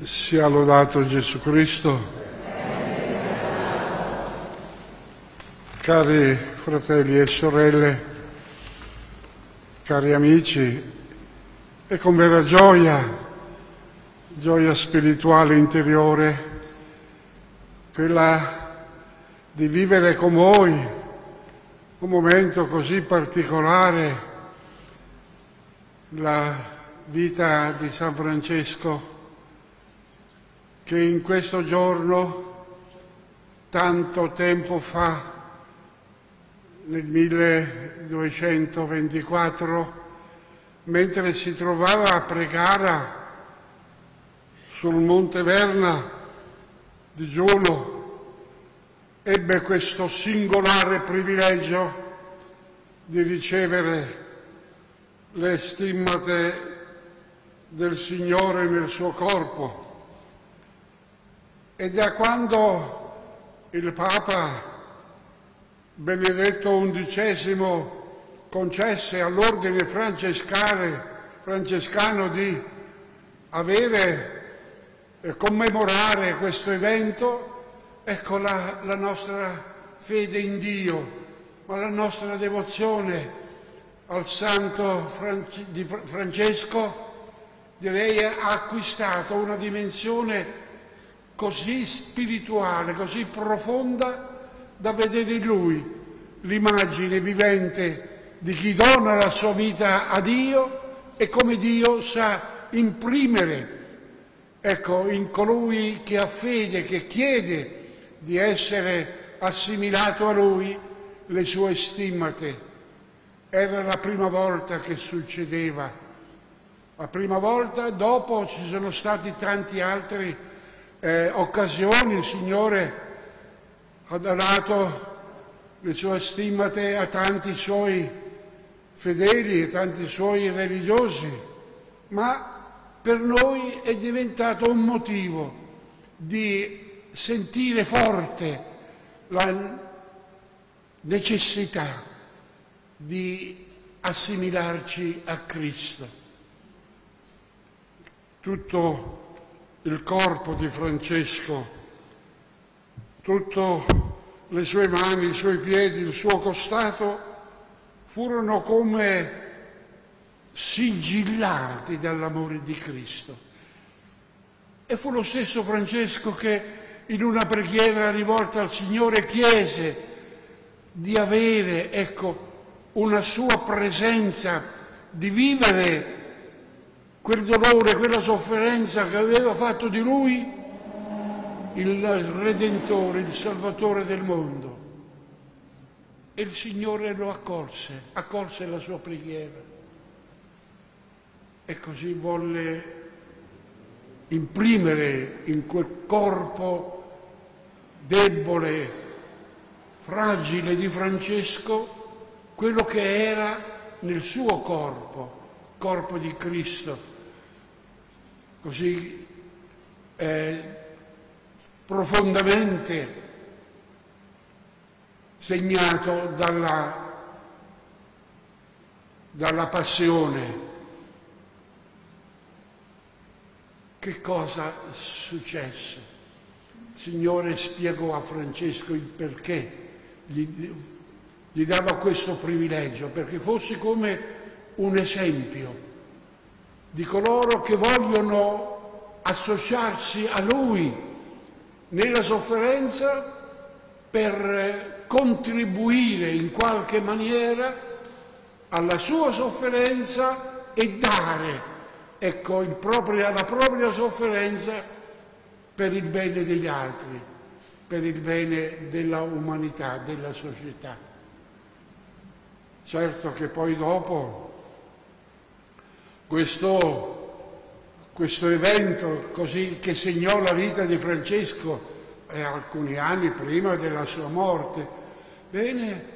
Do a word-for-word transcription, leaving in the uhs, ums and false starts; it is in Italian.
Sia lodato Gesù Cristo. Cari fratelli e sorelle, cari amici, è con vera gioia, gioia spirituale interiore, quella di vivere con voi un momento così particolare, la vita di San Francesco, che in questo giorno, tanto tempo fa, nel milleduecentoventiquattro, mentre si trovava a pregare sul Monte Verna digiuno, ebbe questo singolare privilegio di ricevere le stimmate del Signore nel suo corpo. E da quando il Papa Benedetto undicesimo concesse all'ordine francescano di avere e commemorare questo evento, ecco la, la nostra fede in Dio, ma la nostra devozione al Santo France, di Francesco, direi, ha acquistato una dimensione così spirituale, così profonda, da vedere in lui l'immagine vivente di chi dona la sua vita a Dio e come Dio sa imprimere, ecco, in colui che ha fede, che chiede di essere assimilato a lui, le sue stimmate. Era la prima volta che succedeva, la prima volta. Dopo ci sono stati tanti altri eh, occasioni. Il Signore ha donato le sue stimmate a tanti suoi fedeli, a tanti suoi religiosi, ma per noi è diventato un motivo di sentire forte la necessità di assimilarci a Cristo. Tutto il corpo di Francesco, tutte le sue mani, i suoi piedi, il suo costato furono come sigillati dall'amore di Cristo. E fu lo stesso Francesco che in una preghiera rivolta al Signore chiese di avere, ecco, una sua presenza, di vivere quel dolore, quella sofferenza che aveva fatto di lui il Redentore, il Salvatore del mondo. E il Signore lo accolse, accolse la sua preghiera. E così volle imprimere in quel corpo debole, fragile di Francesco, quello che era nel suo corpo, corpo di Cristo, così eh, profondamente segnato dalla, dalla passione. Che cosa successe? Il Signore spiegò a Francesco il perché gli, gli dava questo privilegio, perché fosse come un esempio di coloro che vogliono associarsi a Lui nella sofferenza per contribuire in qualche maniera alla sua sofferenza e dare, ecco, il proprio, la propria sofferenza per il bene degli altri, per il bene della umanità, della società. Certo che poi dopo questo, questo evento così che segnò la vita di Francesco, eh, alcuni anni prima della sua morte, bene,